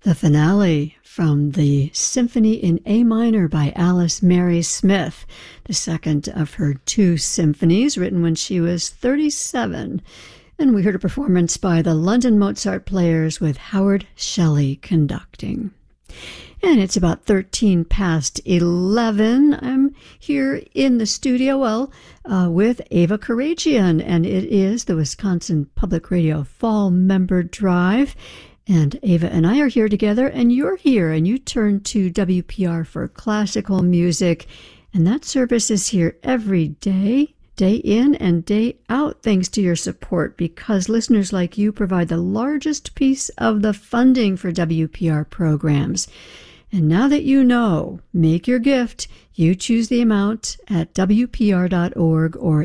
The finale from the Symphony in A minor by Alice Mary Smith, the second of her two symphonies, written when she was 37. And we heard a performance by the London Mozart Players with Howard Shelley conducting. And it's about 13 past 11. I'm here in the studio, with Ava Karagian, and it is the Wisconsin Public Radio Fall Member Drive. And Ava and I are here together, and you're here, and you turn to WPR for classical music. And that service is here every day, day in and day out, thanks to your support, because listeners like you provide the largest piece of the funding for WPR programs. And now that you know, make your gift. You choose the amount at WPR.org or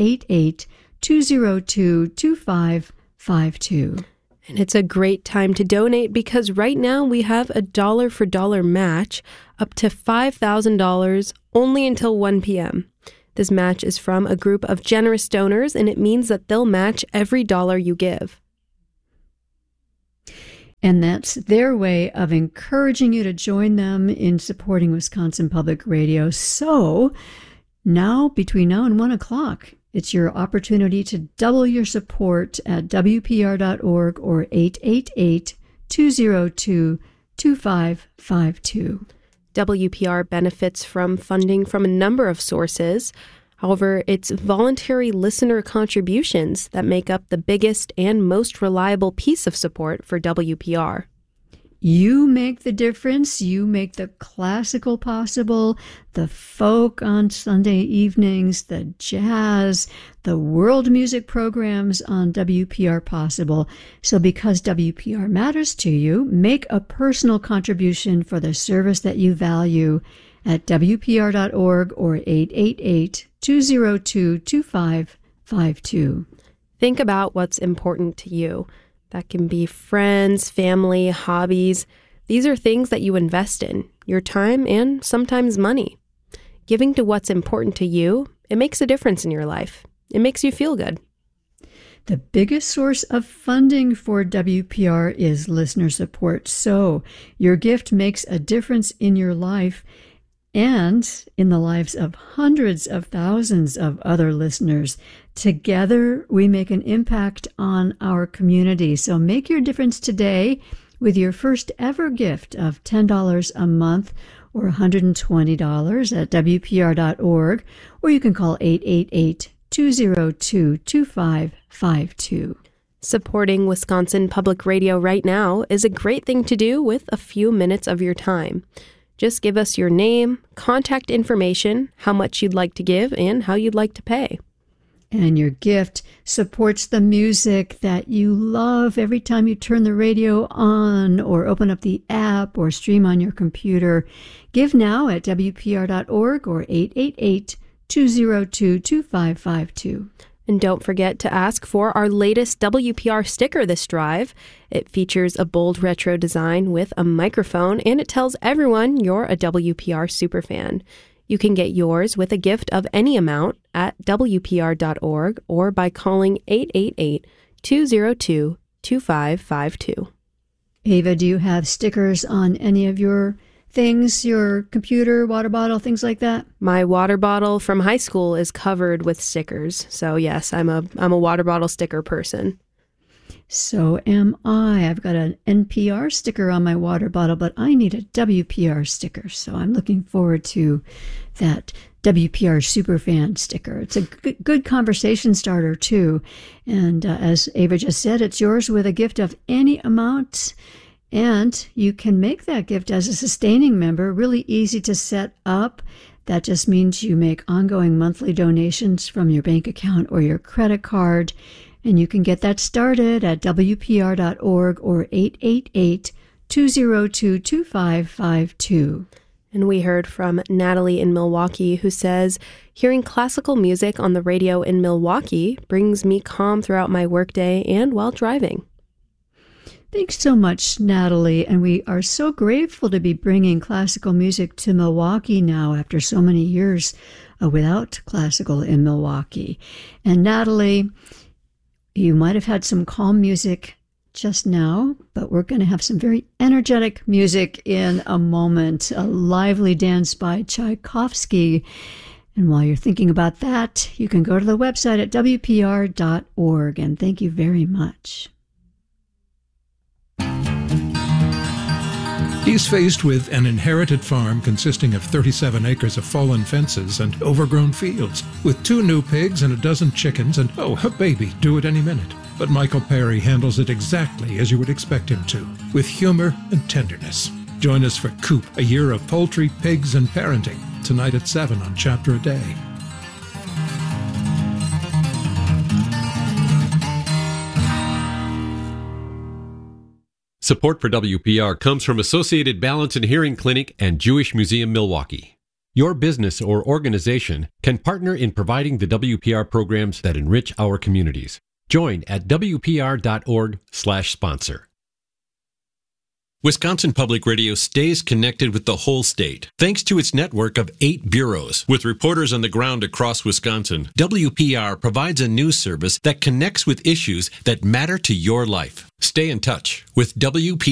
888-202-2552. And it's a great time to donate because right now we have a dollar for dollar match up to $5,000 only until 1 p.m. This match is from a group of generous donors, and it means that they'll match every dollar you give. And that's their way of encouraging you to join them in supporting Wisconsin Public Radio. So now, between now and 1 o'clock, it's your opportunity to double your support at WPR.org or 888-202-2552. WPR benefits from funding from a number of sources. However, it's voluntary listener contributions that make up the biggest and most reliable piece of support for WPR. You make the difference. You make the classical possible, the folk on Sunday evenings, the jazz, the world music programs on WPR possible. So because WPR matters to you, make a personal contribution for the service that you value at WPR.org or 888-202-2552. Think about what's important to you. That can be friends, family, hobbies. These are things that you invest in, your time and sometimes money. Giving to what's important to you, it makes a difference in your life. It makes you feel good. The biggest source of funding for WPR is listener support. So your gift makes a difference in your life and in the lives of hundreds of thousands of other listeners. Together, we make an impact on our community. So make your difference today with your first ever gift of $10 a month or $120 at WPR.org, or you can call 888-202-2552. Supporting Wisconsin Public Radio right now is a great thing to do with a few minutes of your time. Just give us your name, contact information, how much you'd like to give, and how you'd like to pay. And your gift supports the music that you love every time you turn the radio on or open up the app or stream on your computer. Give now at WPR.org or 888-202-2552. And don't forget to ask for our latest WPR sticker this drive. It features a bold retro design with a microphone, and it tells everyone you're a WPR superfan. You can get yours with a gift of any amount at WPR.org or by calling 888-202-2552. Ava, do you have stickers on any of your things, your computer, water bottle, things like that? My water bottle from high school is covered with stickers. So yes, I'm a water bottle sticker person. So am I. I've got an NPR sticker on my water bottle, but I need a WPR sticker. So I'm looking forward to that WPR Superfan sticker. It's a good conversation starter, too. And as Ava just said, it's yours with a gift of any amount. And you can make that gift as a sustaining member, really easy to set up. That just means you make ongoing monthly donations from your bank account or your credit card. And you can get that started at WPR.org or 888-202-2552. And we heard from Natalie in Milwaukee, who says, hearing classical music on the radio in Milwaukee brings me calm throughout my workday and while driving. Thanks so much, Natalie. And we are so grateful to be bringing classical music to Milwaukee now after so many years without classical in Milwaukee. And Natalie, you might have had some calm music just now, but we're going to have some very energetic music in a moment. A lively dance by Tchaikovsky. And while you're thinking about that, you can go to the website at WPR.org. And thank you very much. He's faced with an inherited farm consisting of 37 acres of fallen fences and overgrown fields, with 2 new pigs and a dozen chickens and, a baby due at any minute. But Michael Perry handles it exactly as you would expect him to, with humor and tenderness. Join us for Coop, a year of poultry, pigs, and parenting, tonight at 7 on Chapter a Day. Support for WPR comes from Associated Balance and Hearing Clinic and Jewish Museum Milwaukee. Your business or organization can partner in providing the WPR programs that enrich our communities. Join at WPR.org/sponsor. Wisconsin Public Radio stays connected with the whole state. Thanks to its network of 8 bureaus, with reporters on the ground across Wisconsin, WPR provides a news service that connects with issues that matter to your life. Stay in touch with WPR.